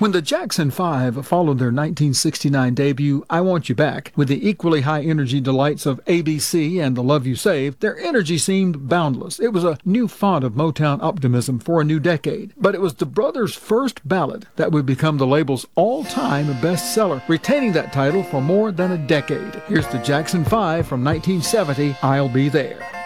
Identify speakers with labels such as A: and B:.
A: When the Jackson 5 followed their 1969 debut, I Want You Back, with the equally high-energy delights of ABC and The Love You Saved, their energy seemed boundless. It was a new font of Motown optimism for a new decade. But it was the brothers' first ballad that would become the label's all-time bestseller, retaining that title for more than a decade. Here's the Jackson 5 from 1970, I'll Be There.